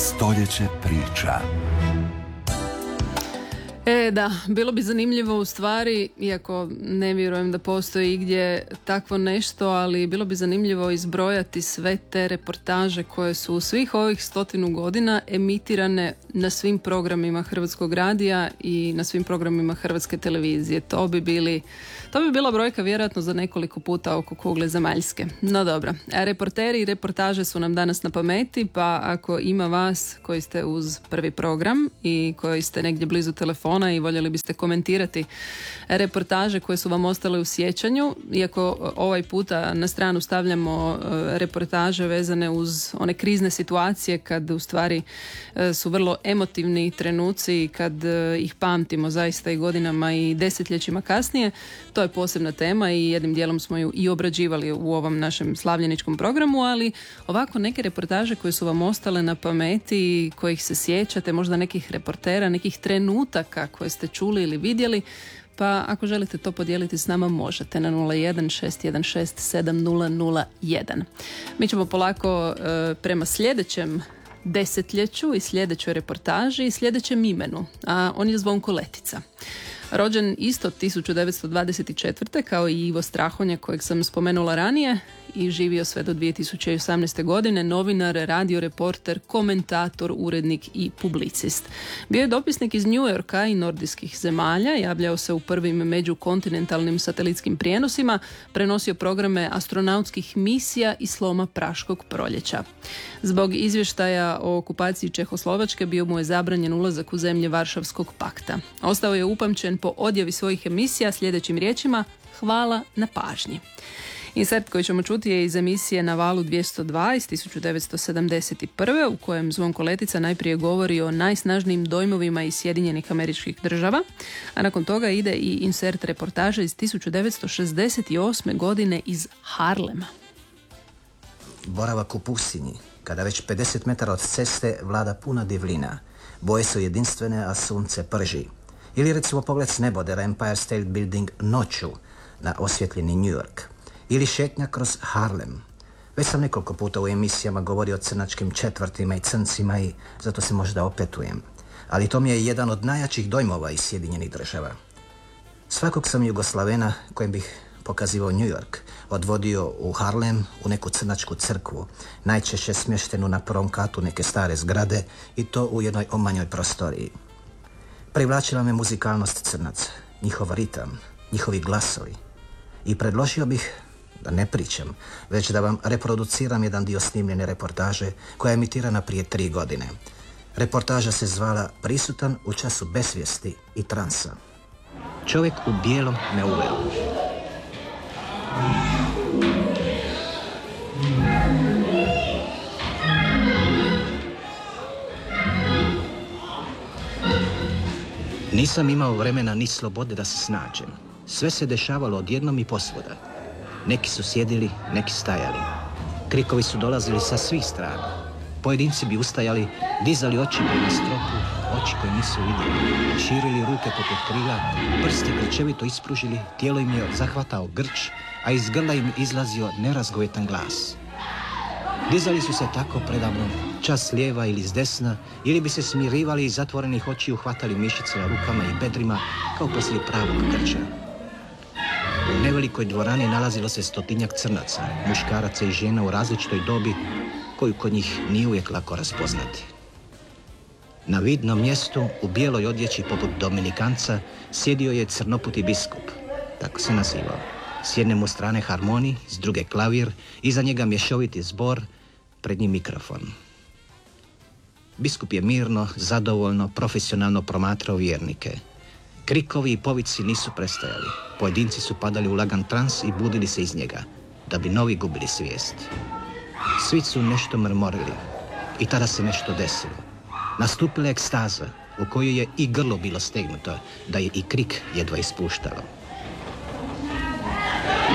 Stoljeće priča. Da, bilo bi zanimljivo u stvari, iako ne vjerujem da postoji igdje takvo nešto, ali bilo bi zanimljivo izbrojati sve te reportaže koje su u svih ovih 100 godina emitirane na svim programima Hrvatskog radija i na svim programima Hrvatske televizije. To bi bila brojka vjerojatno za nekoliko puta oko kugle zemaljske. No dobro, reporteri i reportaže su nam danas na pameti, pa ako ima vas koji ste uz prvi program i koji ste negdje blizu telefona i voljeli biste komentirati reportaže koje su vam ostale u sjećanju, iako ovaj puta na stranu stavljamo reportaže vezane uz one krizne situacije kad u stvari su vrlo emotivni trenuci, kad ih pamtimo zaista i godinama i desetljećima kasnije. To je posebna tema i jednim dijelom smo ju i obrađivali u ovom našem slavljeničkom programu, ali ovako neke reportaže koje su vam ostale na pameti, kojih se sjećate, možda nekih reportera, nekih trenutaka koje ste čuli ili vidjeli, pa ako želite to podijeliti s nama možete na 01-616-7001. Mi ćemo polako prema sljedećem desetljeću i sljedećoj reportaži i sljedećem imenu, a on je Zvonko Letica. Rođen isto 1924. kao i Ivo Strahonja kojeg sam spomenula ranije i živio sve do 2018. godine, novinar, radioreporter, komentator, urednik i publicist. Bio je dopisnik iz New Yorka i nordijskih zemalja, javljao se u prvim međukontinentalnim satelitskim prijenosima, prenosio programe astronautskih misija i sloma Praškog proljeća. Zbog izvještaja o okupaciji Čehoslovačke bio mu je zabranjen ulazak u zemlje Varšavskog pakta. Ostao je upamćen po odjavi svojih emisija sljedećim riječima: hvala na pažnji. Insert koji ćemo čuti je iz emisije Na valu 202 iz 1971. u kojem Zvonko Letica najprije govori o najsnažnijim dojmovima iz Sjedinjenih Američkih Država, a nakon toga ide i insert reportaže iz 1968. godine iz Harlema. Boravak u pustinji, kada već 50 metara od ceste vlada puna divljina, boje su jedinstvene, a sunce prži. Ili recimo pogled s nebodera Empire State Building noću na osvjetljeni New York. Ili šetnja kroz Harlem. Već sam nekoliko puta u emisijama govorio o crnačkim četvrtima i crncima i zato se možda opetujem. Ali to mi je jedan od najjačih dojmova iz Sjedinjenih Država. Svakog sam Jugoslavena kojem bih pokazivao New York odvodio u Harlem, u neku crnačku crkvu, najčešće smještenu na prvom katu neke stare zgrade i to u jednoj omanjoj prostoriji. Privlačila me muzikalnost crnaca, njihov ritam, njihovi glasovi. I predložio bih da ne pričam, već da vam reproduciram jedan dio snimljene reportaže koja je emitirana prije 3 godine. Reportaža se zvala Prisutan u času besvijesti i transa. Čovjek u bijelom me uveo. Nisam imao vremena ni slobode da se snađem. Sve se dešavalo odjednom i posvuda. Neki su sjedili, neki stajali. Krikovi su dolazili sa svih strana. Pojedinci bi ustajali, dizali oči prema stropu, oči koje nisu vidjeli, širili ruke poput krila, prsti grčevito ispružili, tijelo im je zahvatao grč, a iz grla im izlazio nerazgovetan glas. Dizali su se tako predamnom, čas s lijeva ili s desna, ili bi se smirivali i zatvorenih očiju hvatali mišice na rukama i bedrima, kao poslije pravog grča. U nevelikoj dvorani nalazilo se 100-tinjak crnaca, muškaraca i žena u različitoj dobi, koju kod njih nije uvijek lako raspoznati. Na vidnom mjestu, u bijeloj odjeći poput Dominikanca, sjedio je crnoputi biskup, tako se nazivao. S jedne mu strane harmonij, s druge klavir, iza njega mješoviti zbor, pred njim mikrofon. Biskup je mirno, zadovoljno, profesionalno promatrao vjernike. Krikovi i povici nisu prestajali. Pojedinci su padali u lagan trans i budili se iz njega, da bi novi gubili svijest. Svi su nešto mrmorili i tada se nešto desilo. Nastupila je ekstaza u kojoj je i grlo bilo stegnuto, da je i krik jedva ispuštalo.